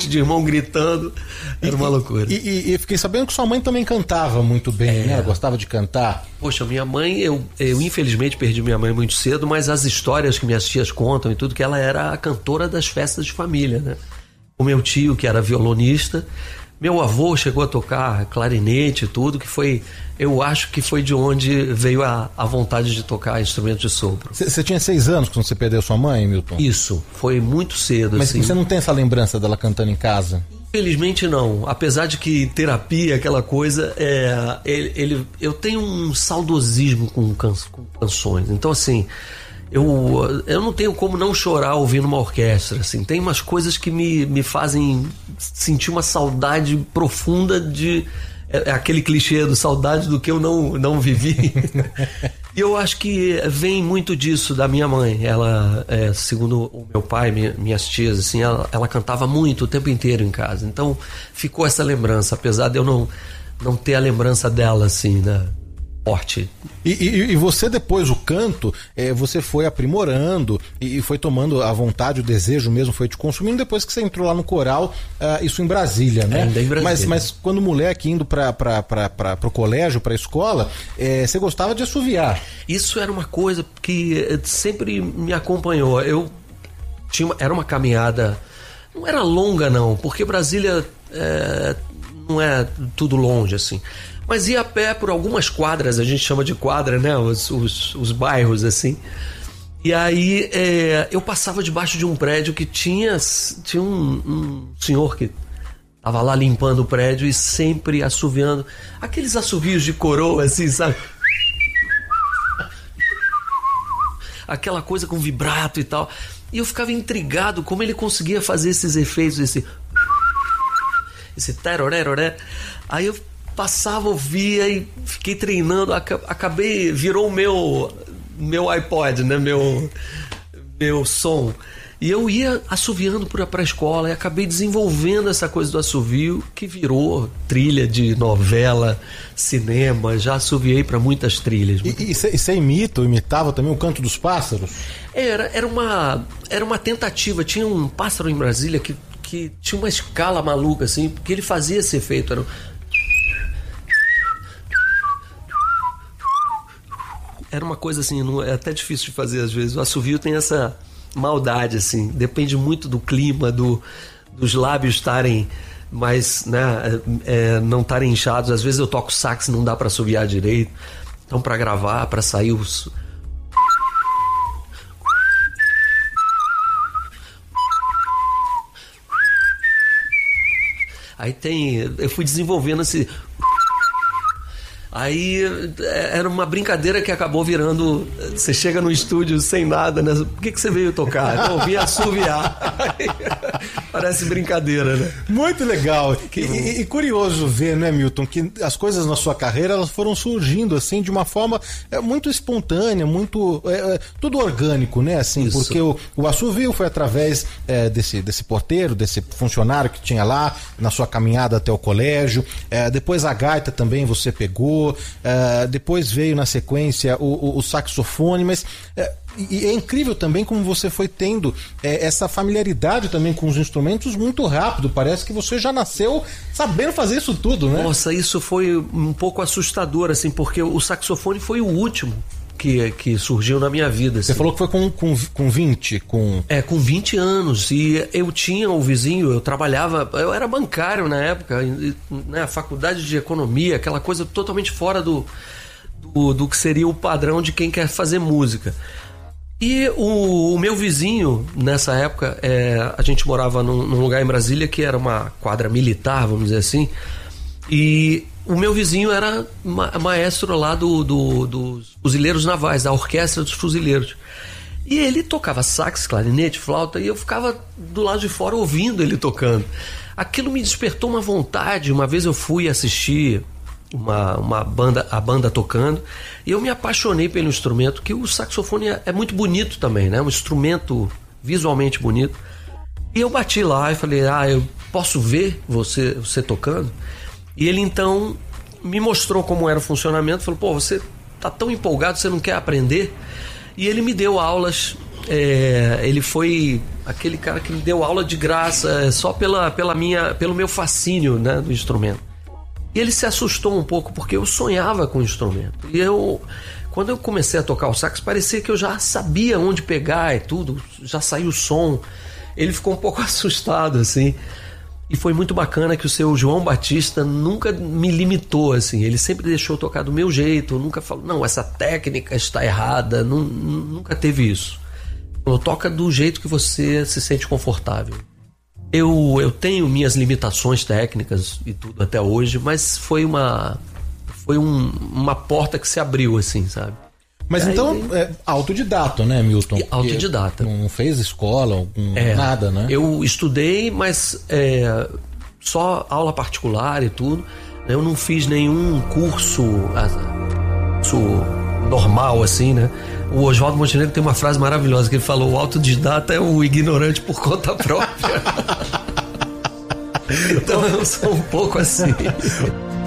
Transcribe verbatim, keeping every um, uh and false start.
monte de irmão gritando. Era uma loucura. E, e, e fiquei sabendo que sua mãe também cantava muito bem, é. né? Ela gostava de cantar. Poxa, minha mãe, eu, eu infelizmente perdi minha mãe muito cedo, mas as histórias que minhas tias contam e tudo, que ela era a cantora das festas de família, né? O meu tio, que era violonista, meu avô chegou a tocar clarinete e tudo, que foi, eu acho que foi de onde veio a, a vontade de tocar instrumento de sopro. Você tinha seis anos quando você perdeu sua mãe, Milton? Isso, foi muito cedo. Mas assim. Você não tem essa lembrança dela cantando em casa? Infelizmente não, apesar de que terapia, aquela coisa, é, ele, ele, eu tenho um saudosismo com, can, com canções, então assim, eu, eu não tenho como não chorar ouvindo uma orquestra, assim, tem umas coisas que me, me fazem sentir uma saudade profunda de, é, é aquele clichê do saudade do que eu não, não vivi. E eu acho que vem muito disso da minha mãe. Ela, é, segundo o meu pai, minha, minhas tias, assim, ela, ela cantava muito o tempo inteiro em casa. Então ficou essa lembrança, apesar de eu não, não ter a lembrança dela, assim, né? Forte. E, e, e você, depois o canto, é, você foi aprimorando e, e foi tomando a vontade, o desejo mesmo foi te consumindo depois que você entrou lá no coral, uh, isso em Brasília, né? Ainda em Brasília. Mas, mas quando moleque indo para o colégio, para a escola, é, você gostava de assoviar. Isso era uma coisa que sempre me acompanhou. Eu tinha uma, era uma caminhada, não era longa não, porque Brasília é, não é tudo longe assim. Mas ia a pé por algumas quadras, a gente chama de quadra, né? Os, os, os bairros, assim. E aí é, eu passava debaixo de um prédio que tinha, tinha um, um senhor que tava lá limpando o prédio e sempre assoviando. Aqueles assovios de coroa, assim, sabe? Aquela coisa com vibrato e tal. E eu ficava intrigado como ele conseguia fazer esses efeitos, esse... Esse teroré. Aí eu passava, ouvia e fiquei treinando, acabei, virou o meu, meu iPod, né, meu, meu som. E eu ia assoviando para a escola e acabei desenvolvendo essa coisa do assovio que virou trilha de novela, cinema, já assoviei para muitas trilhas. E você imita ou imitava também o canto dos pássaros? Era, era, uma, era uma tentativa, tinha um pássaro em Brasília que, que tinha uma escala maluca, assim, porque ele fazia esse efeito, era... Era uma coisa assim, não, é até difícil de fazer às vezes. O assovio tem essa maldade, assim. Depende muito do clima, do, dos lábios estarem mais, né, é, não estarem inchados. Às vezes eu toco sax, não dá para assoviar direito. Então, para gravar, para sair os... Aí tem... Eu fui desenvolvendo esse... Aí era uma brincadeira que acabou virando... Você chega no estúdio sem nada, né? Por que, que você veio tocar? Não, eu vim assoviar. Parece brincadeira, né? Muito legal. E, e, e curioso ver, né, Milton, que as coisas na sua carreira elas foram surgindo assim de uma forma é, muito espontânea, muito... É, tudo orgânico, né? Assim, Isso. Porque o, o assovio foi através é, desse, desse porteiro, desse funcionário que tinha lá na sua caminhada até o colégio. É, depois a gaita também você pegou. Uh, depois veio na sequência o, o, o saxofone, mas uh, e é incrível também como você foi tendo uh, essa familiaridade também com os instrumentos muito rápido. Parece que você já nasceu sabendo fazer isso tudo, né? Nossa, isso foi um pouco assustador, assim, porque o saxofone foi o último que, que surgiu na minha vida. Assim. Você falou que foi com, com, com vinte? Com... É, com vinte anos. E eu tinha um vizinho, eu trabalhava, eu era bancário na época, né, faculdade de economia, aquela coisa totalmente fora do, do, do que seria o padrão de quem quer fazer música. E o, o meu vizinho, nessa época, é, a gente morava num, num lugar em Brasília que era uma quadra militar, vamos dizer assim, e o meu vizinho era ma- maestro lá do, do, dos fuzileiros navais, da orquestra dos fuzileiros. E ele tocava sax, clarinete, flauta, e eu ficava do lado de fora ouvindo ele tocando. Aquilo me despertou uma vontade. Uma vez eu fui assistir uma, uma banda, a banda tocando, e eu me apaixonei pelo instrumento, que o saxofone é, é muito bonito também, né? Um instrumento visualmente bonito. E eu bati lá e falei, ah, eu posso ver você, você tocando? E ele então me mostrou como era o funcionamento, falou, pô, você tá tão empolgado, você não quer aprender? E ele me deu aulas é, ele foi aquele cara que me deu aula de graça só pela, pela minha, pelo meu fascínio, né, do instrumento. E ele se assustou um pouco porque eu sonhava com o instrumento. E eu, quando eu comecei a tocar o sax, parecia que eu já sabia onde pegar e tudo, já saiu o som. Ele ficou um pouco assustado, assim. E foi muito bacana que o seu João Batista nunca me limitou, assim. Ele sempre deixou eu tocar do meu jeito, nunca falou, não, essa técnica está errada, não, nunca teve isso. Então, toca do jeito que você se sente confortável. Eu, eu tenho minhas limitações técnicas e tudo até hoje, mas foi uma, foi um, uma porta que se abriu, assim, sabe? Mas aí, então, é autodidata, né, Milton? Autodidata. Não fez escola, é, nada, né? Eu estudei, mas é, só aula particular e tudo. Eu não fiz nenhum curso, curso normal, assim, né? O Oswaldo Montenegro tem uma frase maravilhosa que ele falou: o autodidata é o ignorante por conta própria. Então eu sou um pouco assim.